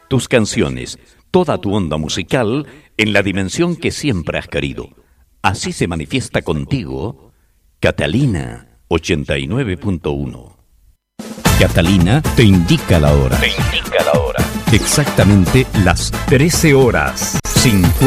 tus canciones, toda tu onda musical en la dimensión que siempre has querido. Así se manifiesta contigo Catalina 89.1. Catalina te indica la hora. Exactamente las 13 horas 50